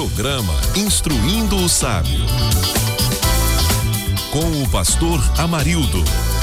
Programa Instruindo o Sábio, com o pastor Amarildo.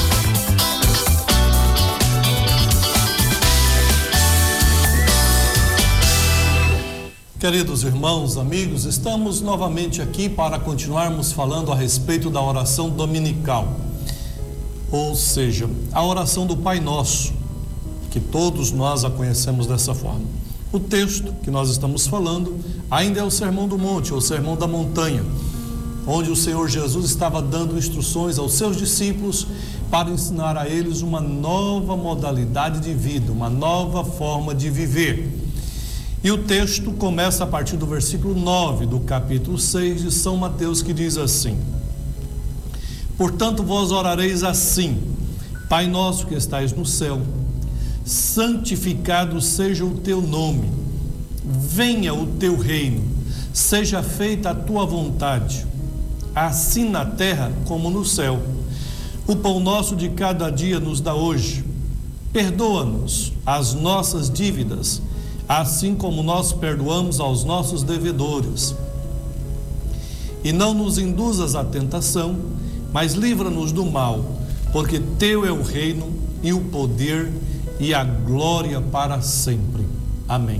Queridos irmãos, amigos, estamos novamente aqui para continuarmos falando a respeito da oração dominical, ou seja, a oração do Pai Nosso, que todos nós a conhecemos dessa forma. O texto que nós estamos falando ainda é o Sermão do Monte, ou Sermão da Montanha, onde o Senhor Jesus estava dando instruções aos seus discípulos para ensinar a eles uma nova modalidade de vida, uma nova forma de viver. E o texto começa a partir do versículo 9 do capítulo 6 de São Mateus, que diz assim: Portanto, vós orareis assim: Pai nosso que estais no céu, santificado seja o teu nome, venha o teu reino, seja feita a tua vontade, assim na terra como no céu. O pão nosso de cada dia nos dá hoje. Perdoa-nos as nossas dívidas, assim como nós perdoamos aos nossos devedores. E não nos induzas à tentação, mas livra-nos do mal, porque teu é o reino e o poder e a glória para sempre. Amém.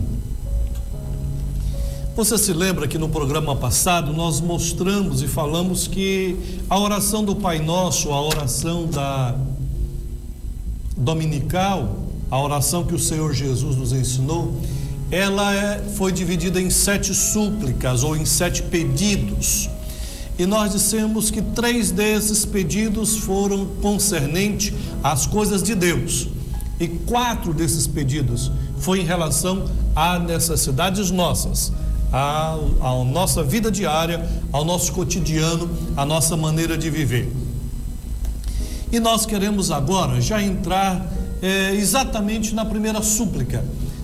Você se lembra que no programa passado nós mostramos e falamos que a oração do Pai Nosso, a oração da dominical, a oração que o Senhor Jesus nos ensinou, ela foi dividida em 7 súplicas ou em 7 pedidos. E nós dissemos que 3 desses pedidos foram concernentes às coisas de Deus. E 4 desses pedidos foi em relação a necessidades nossas, à nossa vida diária, ao nosso cotidiano, à nossa maneira de viver. E nós queremos agora já entrar exatamente na primeira súplica.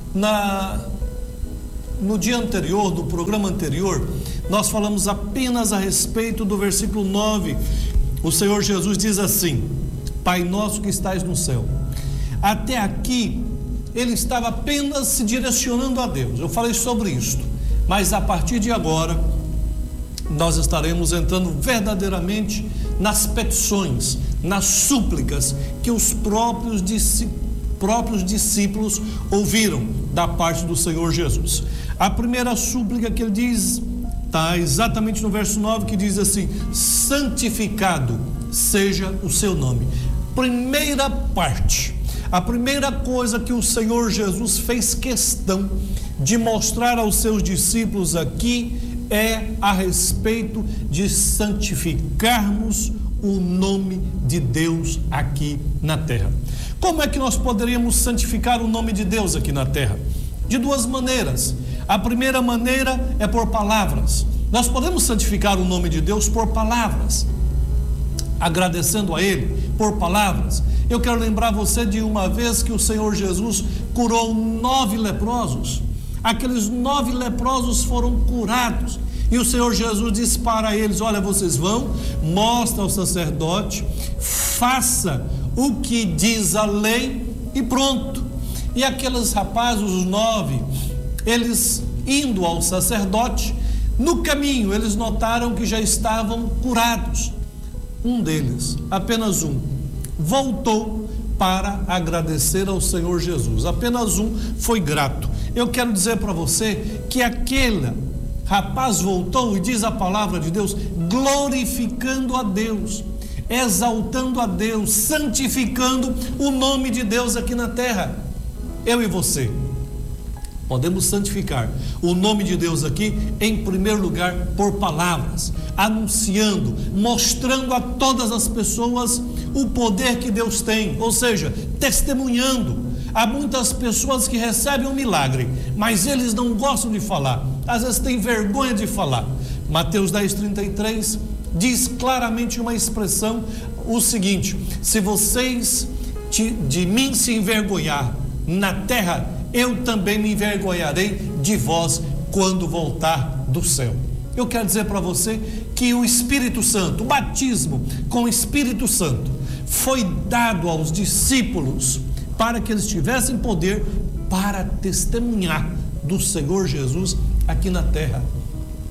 No dia anterior, do programa anterior, nós falamos apenas a respeito do versículo 9. O Senhor Jesus diz assim: Pai nosso que estais no céu. Até aqui, ele estava apenas se direcionando a Deus. Eu falei sobre isto, mas a partir de agora, nós estaremos entrando verdadeiramente nas petições, nas súplicas que os próprios discípulos ouviram da parte do Senhor Jesus. A primeira súplica que ele diz, está exatamente no verso 9, que diz assim: santificado seja o seu nome. Primeira parte, a primeira coisa que o Senhor Jesus fez questão de mostrar aos seus discípulos aqui é a respeito de santificarmos o nome de Deus aqui na terra. Como é que nós poderíamos santificar o nome de Deus aqui na terra? De 2 maneiras. A primeira maneira é por palavras. Nós podemos santificar o nome de Deus por palavras, agradecendo a Ele por palavras. Eu quero lembrar você de uma vez que o Senhor Jesus curou 9 leprosos. Aqueles 9 leprosos foram curados. E o Senhor Jesus disse para eles: olha, vocês vão, mostra ao sacerdote, faça o que diz a lei e pronto. E aqueles rapazes, os 9, eles indo ao sacerdote, no caminho eles notaram que já estavam curados. Um deles, apenas um, voltou para agradecer ao Senhor Jesus. Apenas um foi grato. Eu quero dizer para você que aquele rapaz voltou, e diz a palavra de Deus, glorificando a Deus, exaltando a Deus, santificando o nome de Deus aqui na terra. Eu e você podemos santificar o nome de Deus aqui, em primeiro lugar, por palavras, anunciando, mostrando a todas as pessoas o poder que Deus tem, ou seja, testemunhando. Há muitas pessoas que recebem um milagre, mas eles não gostam de falar, às vezes têm vergonha de falar. Mateus 10:33 diz claramente uma expressão, o seguinte: se vocês de mim se envergonhar na terra, eu também me envergonharei de vós quando voltar do céu. Eu quero dizer para você que o Espírito Santo, o batismo com o Espírito Santo, foi dado aos discípulos para que eles tivessem poder para testemunhar do Senhor Jesus aqui na terra.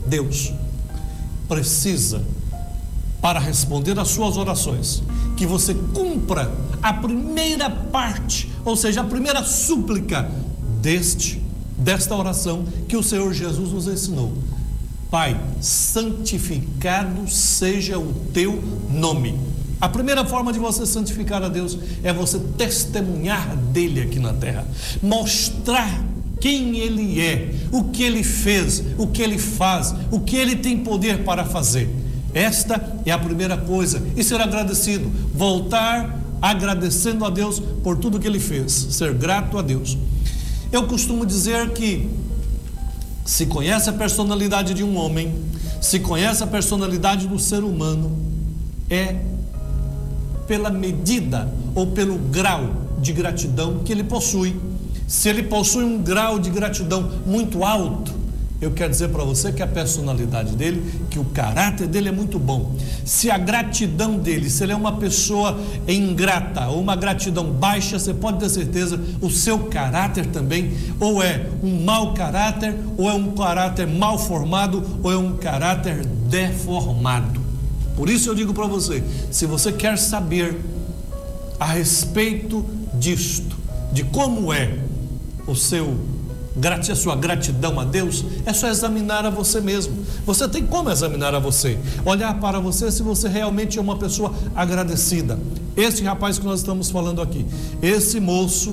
Deus precisa, para responder às suas orações, que você cumpra a primeira parte, ou seja, a primeira súplica desta oração que o Senhor Jesus nos ensinou. Pai, santificado seja o teu nome. A primeira forma de você santificar a Deus é você testemunhar dele aqui na terra, mostrar quem ele é, o que ele fez, o que ele faz, o que ele tem poder para fazer. Esta é a primeira coisa, e ser agradecido, voltar agradecendo a Deus por tudo que ele fez, ser grato a Deus. Eu costumo dizer que se conhece a personalidade de um homem, se conhece a personalidade do ser humano, é pela medida ou pelo grau de gratidão que ele possui. Se ele possui um grau de gratidão muito alto, eu quero dizer para você que a personalidade dele, que o caráter dele é muito bom. Se a gratidão dele, se ele é uma pessoa ingrata ou uma gratidão baixa, você pode ter certeza, o seu caráter também, ou é um mau caráter, ou é um caráter mal formado, ou é um caráter deformado. Por isso eu digo para você, se você quer saber a respeito disto, de como é a sua gratidão a Deus, é só examinar a você mesmo. Você tem como examinar a você, olhar para você se você realmente é uma pessoa agradecida. Esse rapaz que nós estamos falando aqui, esse moço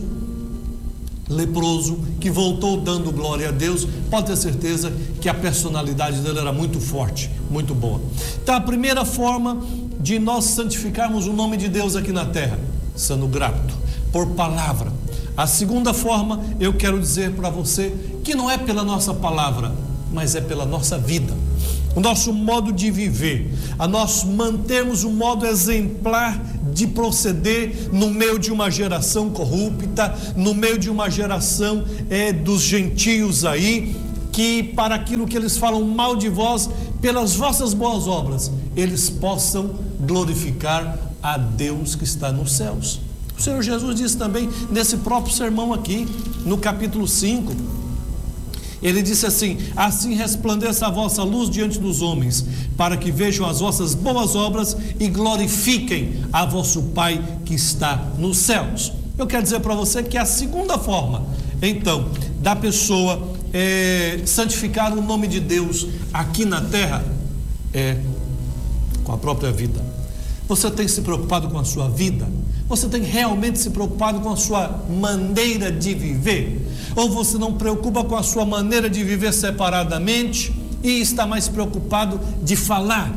leproso que voltou dando glória a Deus, pode ter certeza que a personalidade dele era muito forte, muito boa. Então a primeira forma de nós santificarmos o nome de Deus aqui na terra, sendo grato por palavra. A segunda forma, eu quero dizer para você que não é pela nossa palavra, mas é pela nossa vida, o nosso modo de viver, a nós mantermos um modo exemplar de proceder no meio de uma geração corrupta, no meio de uma geração dos gentios aí, que para aquilo que eles falam mal de vós, pelas vossas boas obras, eles possam glorificar a Deus que está nos céus. O Senhor Jesus disse também nesse próprio sermão aqui, no capítulo 5, ele disse assim: assim resplandeça a vossa luz diante dos homens, para que vejam as vossas boas obras e glorifiquem a vosso Pai que está nos céus. Eu quero dizer para você que a segunda forma, então, da pessoa santificar o nome de Deus aqui na terra é com a própria vida. Você tem se preocupado com a sua vida? Você tem realmente se preocupado com a sua maneira de viver? Ou você não preocupa com a sua maneira de viver separadamente e está mais preocupado de falar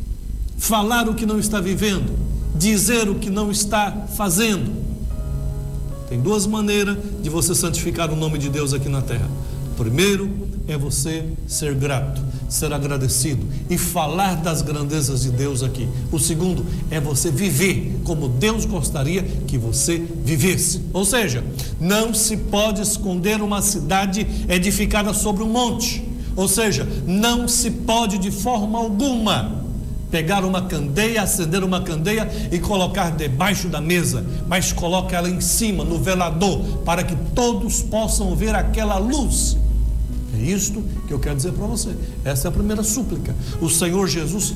o que não está vivendo, dizer o que não está fazendo? Tem duas maneiras de você santificar o nome de Deus aqui na terra. Primeiro é você ser grato, ser agradecido e falar das grandezas de Deus aqui. O segundo é você viver como Deus gostaria que você vivesse. Ou seja, não se pode esconder uma cidade edificada sobre um monte. Ou seja, não se pode de forma alguma pegar uma candeia, acender uma candeia e colocar debaixo da mesa, mas coloca ela em cima, no velador, para que todos possam ver aquela luz. É isto que eu quero dizer para você. Essa é a primeira súplica. O Senhor Jesus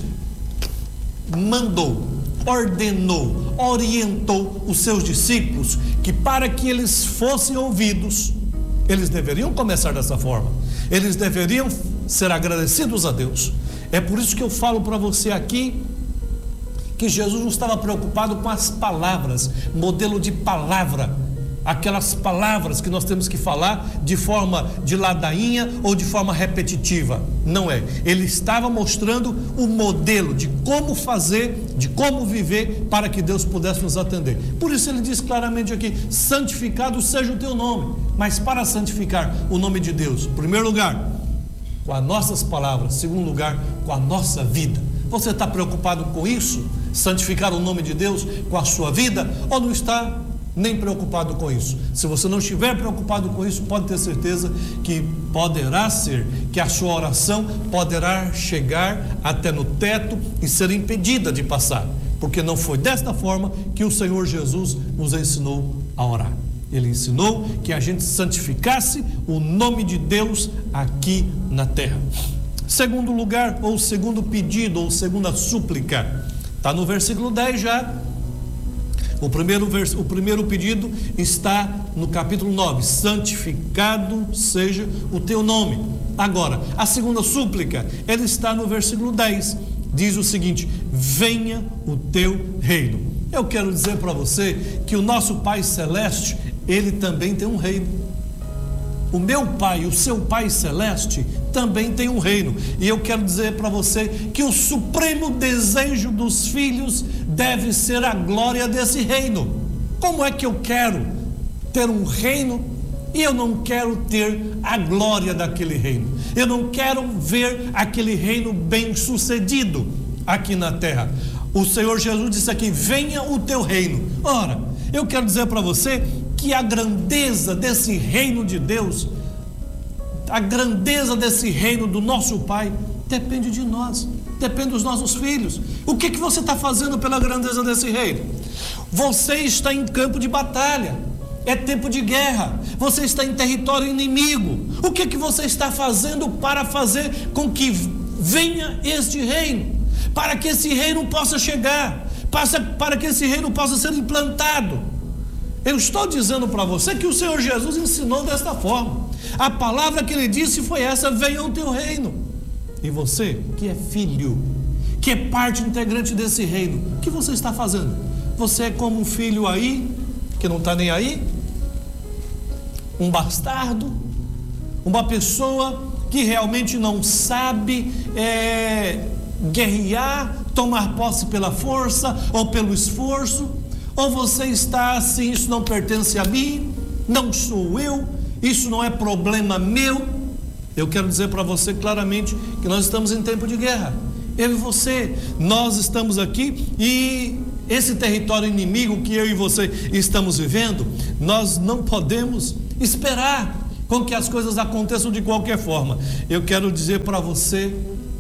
mandou, ordenou, orientou os seus discípulos que para que eles fossem ouvidos, eles deveriam começar dessa forma. Eles deveriam ser agradecidos a Deus. É por isso que eu falo para você aqui que Jesus não estava preocupado com as palavras, modelo de palavra, aquelas palavras que nós temos que falar de forma de ladainha ou de forma repetitiva. Não é. Ele estava mostrando o modelo de como fazer, de como viver para que Deus pudesse nos atender. Por isso ele diz claramente aqui: santificado seja o teu nome. Mas para santificar o nome de Deus, em primeiro lugar, com as nossas palavras, em segundo lugar, com a nossa vida. Você está preocupado com isso? Santificar o nome de Deus com a sua vida? Ou não está nem preocupado com isso? Se você não estiver preocupado com isso, pode ter certeza que poderá ser que a sua oração poderá chegar até no teto e ser impedida de passar, porque não foi desta forma que o Senhor Jesus nos ensinou a orar. Ele ensinou que a gente santificasse o nome de Deus aqui na terra. Segundo lugar, ou segundo pedido, ou segunda súplica, está no versículo 10 já. O primeiro pedido está no capítulo 9, santificado seja o teu nome. Agora, a segunda súplica, ela está no versículo 10, diz o seguinte: venha o teu reino. Eu quero dizer para você que o nosso Pai Celeste, ele também tem um reino. O meu Pai, o seu Pai Celeste, também tem um reino. E eu quero dizer para você que o supremo desejo dos filhos deve ser a glória desse reino. Como é que eu quero ter um reino e eu não quero ter a glória daquele reino? Eu não quero ver aquele reino bem sucedido aqui na terra. O Senhor Jesus disse aqui: venha o teu reino. Ora, eu quero dizer para você que a grandeza desse reino de Deus, a grandeza desse reino do nosso Pai, depende de nós, depende dos nossos filhos. O que você está fazendo pela grandeza desse reino? Você está em campo de batalha, é tempo de guerra, você está em território inimigo. O que você está fazendo para fazer com que venha este reino? Para que esse reino possa chegar, para que esse reino possa ser implantado. Eu estou dizendo para você que o Senhor Jesus ensinou desta forma. A palavra que ele disse foi essa: venha o teu reino. E você, que é filho, que é parte integrante desse reino, o que você está fazendo? Você é como um filho aí, que não está nem aí? Um bastardo? Uma pessoa que realmente não sabe guerrear, tomar posse pela força ou pelo esforço? Ou você está assim: isso não pertence a mim, não sou eu, isso não é problema meu? Eu quero dizer para você claramente que nós estamos em tempo de guerra. Eu e você, nós estamos aqui, e esse território inimigo que eu e você estamos vivendo, nós não podemos esperar com que as coisas aconteçam de qualquer forma. Eu quero dizer para você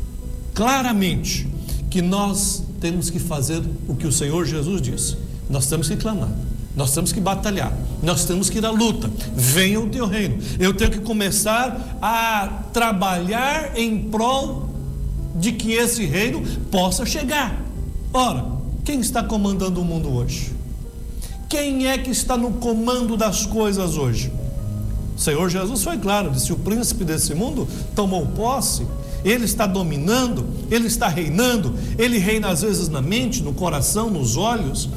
claramente que nós temos que fazer o que o Senhor Jesus disse. Nós temos que clamar, nós temos que batalhar, nós temos que ir à luta. Venha o teu reino. Eu tenho que começar a trabalhar em prol de que esse reino possa chegar. Ora, quem está comandando o mundo hoje? Quem é que está no comando das coisas hoje? O Senhor Jesus foi claro, disse: o príncipe desse mundo tomou posse, ele está dominando, ele está reinando. Ele reina às vezes na mente, no coração, nos olhos.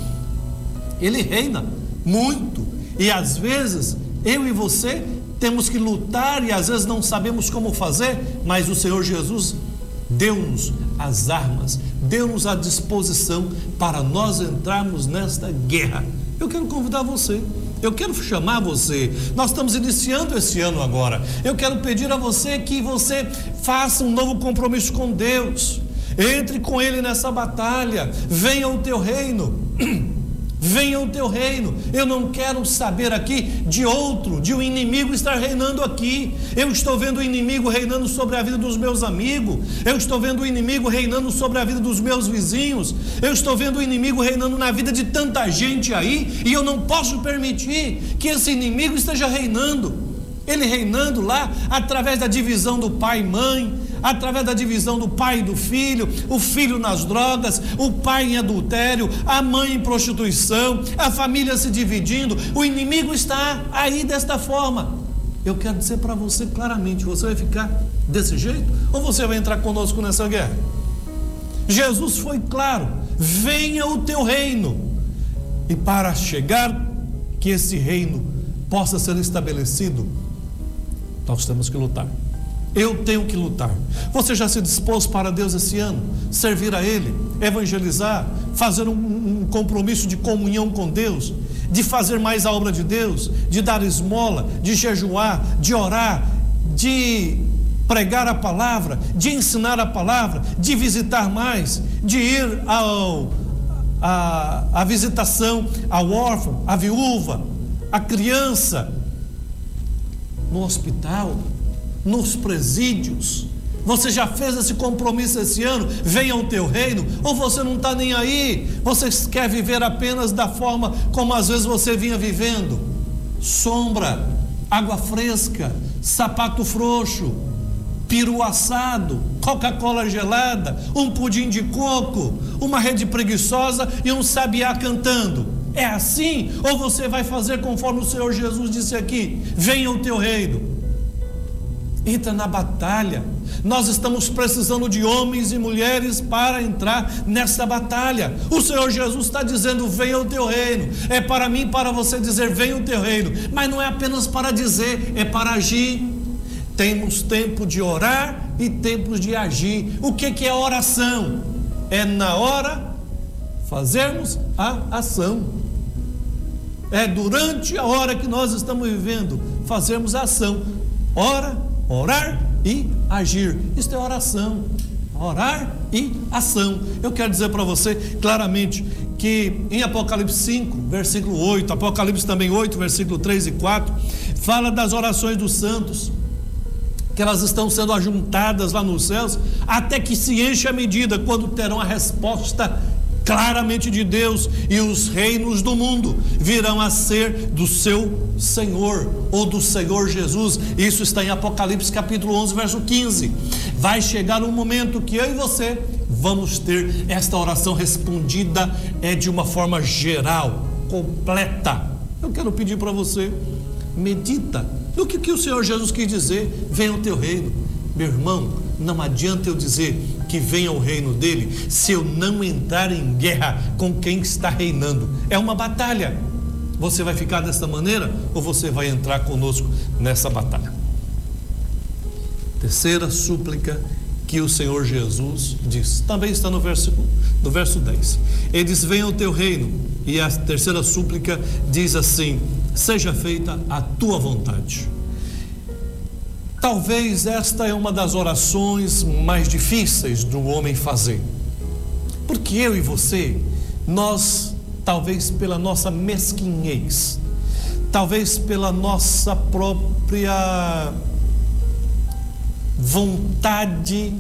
Ele reina muito, e às vezes eu e você temos que lutar, e às vezes não sabemos como fazer, mas o Senhor Jesus deu-nos as armas, deu-nos a disposição para nós entrarmos nesta guerra. Eu quero convidar você, eu quero chamar você. Nós estamos iniciando esse ano agora. Eu quero pedir a você que você faça um novo compromisso com Deus, entre com Ele nessa batalha. Venha o teu reino. Venha o teu reino. Eu não quero saber aqui de um inimigo estar reinando aqui. Eu estou vendo o inimigo reinando sobre a vida dos meus amigos. Eu estou vendo o inimigo reinando sobre a vida dos meus vizinhos. Eu estou vendo o inimigo reinando na vida de tanta gente aí, e eu não posso permitir que esse inimigo esteja reinando. Ele reinando lá através da divisão do pai e mãe, através da divisão do pai e do filho, o filho nas drogas, o pai em adultério, a mãe em prostituição, a família se dividindo. O inimigo está aí desta forma. Eu quero dizer para você claramente: você vai ficar desse jeito ou você vai entrar conosco nessa guerra? Jesus foi claro: venha o teu reino. E para chegar que esse reino possa ser estabelecido, nós temos que lutar. Eu tenho que lutar. Você já se dispôs para Deus esse ano? Servir a Ele, evangelizar, fazer um compromisso de comunhão com Deus, de fazer mais a obra de Deus, de dar esmola, de jejuar, de orar, de pregar a palavra, de ensinar a palavra, de visitar mais, de ir à visitação ao órfão, à viúva, à criança, no hospital, nos presídios? Você já fez esse compromisso esse ano? Venha o teu reino? Ou você não está nem aí? Você quer viver apenas da forma como às vezes você vinha vivendo? Sombra, água fresca, sapato frouxo, peru assado, Coca-Cola gelada, um pudim de coco, uma rede preguiçosa e um sabiá cantando. É assim? Ou você vai fazer conforme o Senhor Jesus disse aqui: venha o teu reino? Entra na batalha. Nós estamos precisando de homens e mulheres para entrar nessa batalha. O Senhor Jesus está dizendo: venha o teu reino. É para mim, para você dizer: venha o teu reino. Mas não é apenas para dizer, é para agir. Temos tempo de orar e tempos de agir. O que é oração? É na hora fazermos a ação. É durante a hora que nós estamos vivendo fazermos a ação. Orar e agir. Isto é oração. Orar e ação. Eu quero dizer para você claramente que em Apocalipse 5, versículo 8, Apocalipse também 8, versículo 3 e 4, fala das orações dos santos, que elas estão sendo ajuntadas lá nos céus, até que se enche a medida, quando terão a resposta claramente de Deus, e os reinos do mundo virão a ser do seu Senhor, ou do Senhor Jesus. Isso está em Apocalipse capítulo 11, verso 15. Vai chegar um momento que eu e você vamos ter esta oração respondida de uma forma geral, completa. Eu quero pedir para você: medita no que o Senhor Jesus quis dizer: venha o teu reino. Meu irmão, não adianta eu dizer que venha o reino dele se eu não entrar em guerra com quem está reinando. É uma batalha. Você vai ficar desta maneira ou você vai entrar conosco nessa batalha? Terceira súplica que o Senhor Jesus diz, também está no verso 10. Ele diz: venha o teu reino. E a terceira súplica diz assim: seja feita a tua vontade. Talvez esta é uma das orações mais difíceis do homem fazer, porque eu e você, nós, talvez pela nossa mesquinhez, talvez pela nossa própria vontade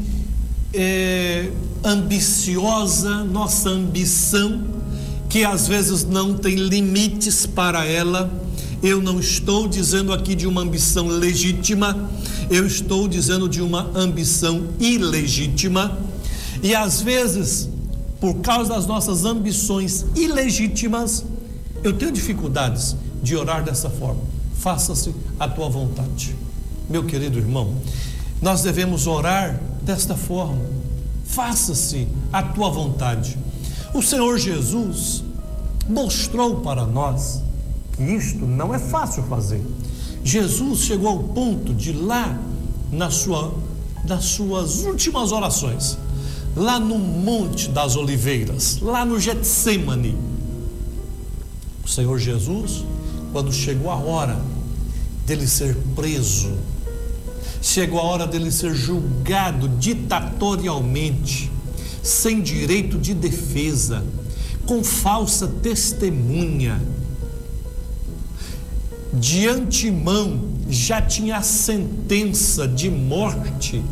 ambiciosa, nossa ambição, que às vezes não tem limites para ela. Eu não estou dizendo aqui de uma ambição legítima, eu estou dizendo de uma ambição ilegítima. E às vezes, por causa das nossas ambições ilegítimas, eu tenho dificuldades de orar dessa forma: faça-se a tua vontade. Meu querido irmão, nós devemos orar desta forma: faça-se a tua vontade. O Senhor Jesus mostrou para nós que isto não é fácil fazer. Jesus chegou ao ponto de lá, nas suas últimas orações, lá no Monte das Oliveiras, lá no Getsêmani, o Senhor Jesus, quando chegou a hora dele ser preso, chegou a hora dele ser julgado ditatorialmente, sem direito de defesa, com falsa testemunha, de antemão já tinha a sentença de morte.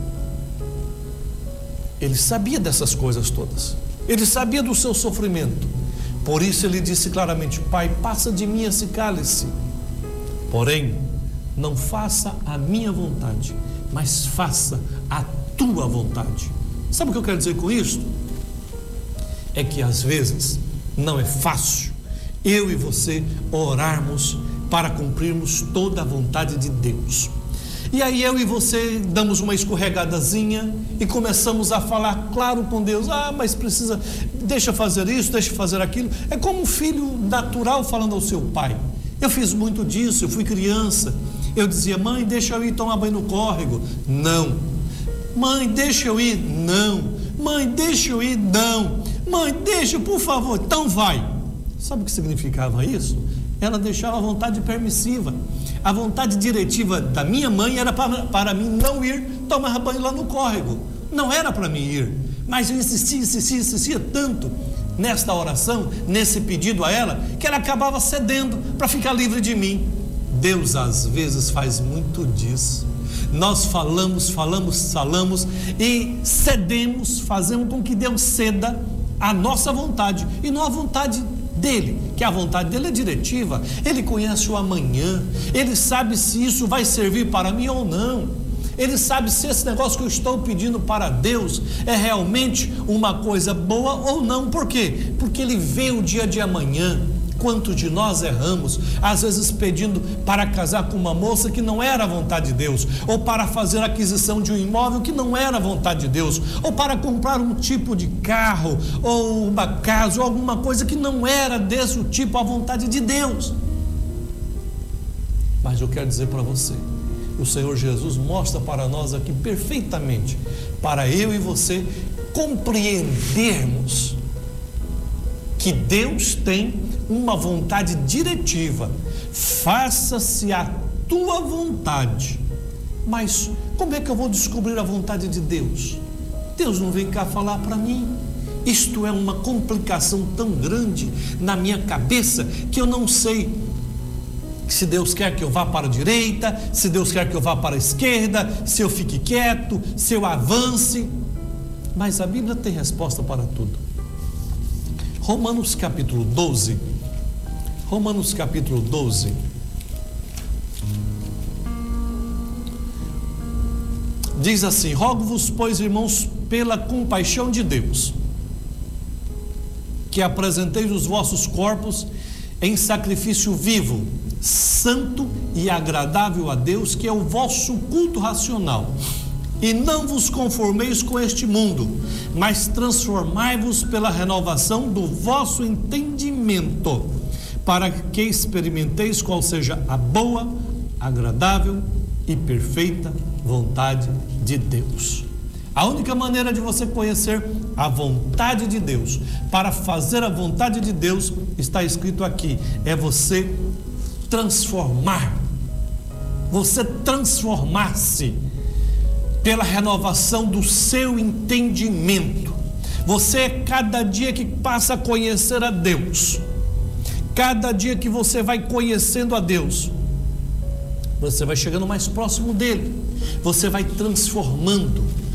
Ele sabia dessas coisas todas, ele sabia do seu sofrimento. Por isso ele disse claramente: Pai, passa de mim esse cálice, porém não faça a minha vontade, mas faça a tua vontade. Sabe o que eu quero dizer com isso? É que às vezes não é fácil eu e você orarmos para cumprirmos toda a vontade de Deus. E aí eu e você damos uma escorregadazinha e começamos a falar claro com Deus: mas precisa, deixa eu fazer isso, deixa eu fazer aquilo. É como um filho natural falando ao seu pai. Eu fiz muito disso, eu fui criança. Eu dizia: mãe, deixa eu ir tomar banho no córrego. Não. Mãe, deixa eu ir. Não. Mãe, deixa eu ir. Não. Mãe, deixa, por favor. Então vai. Sabe o que significava isso? Ela deixava a vontade permissiva. A vontade diretiva da minha mãe era para mim não ir tomar banho lá no córrego. Não era para mim ir. Mas eu insistia tanto nesta oração, nesse pedido a ela, que ela acabava cedendo para ficar livre de mim. Deus às vezes faz muito disso. Nós falamos e cedemos, fazemos com que Deus ceda a nossa vontade e não a vontade dele, que a vontade dele é diretiva. Ele conhece o amanhã, ele sabe se isso vai servir para mim ou não. Ele sabe se esse negócio que eu estou pedindo para Deus é realmente uma coisa boa ou não. Por quê? Porque Ele vê o dia de amanhã. Quantos de nós erramos, às vezes pedindo para casar com uma moça que não era a vontade de Deus, ou para fazer a aquisição de um imóvel que não era a vontade de Deus, ou para comprar um tipo de carro, ou uma casa, ou alguma coisa que não era desse tipo a vontade de Deus. Mas eu quero dizer para você, o Senhor Jesus mostra para nós aqui perfeitamente, para eu e você compreendermos que Deus tem uma vontade diretiva: faça-se a tua vontade. Mas como é que eu vou descobrir a vontade de Deus? Deus não vem cá falar para mim. Isto é uma complicação tão grande na minha cabeça que eu não sei se Deus quer que eu vá para a direita, se Deus quer que eu vá para a esquerda, se eu fique quieto, se eu avance. Mas a Bíblia tem resposta para tudo. Romanos capítulo 12, diz assim: rogo-vos, pois, irmãos, pela compaixão de Deus, que apresenteis os vossos corpos em sacrifício vivo, santo e agradável a Deus, que é o vosso culto racional. E não vos conformeis com este mundo, mas transformai-vos pela renovação do vosso entendimento, para que experimenteis qual seja a boa, agradável e perfeita vontade de Deus. A única maneira de você conhecer a vontade de Deus, para fazer a vontade de Deus, está escrito aqui, é você transformar, você transformar-se pela renovação do seu entendimento. Você, cada dia que passa a conhecer a Deus, cada dia que você vai conhecendo a Deus, você vai chegando mais próximo dele, você vai transformando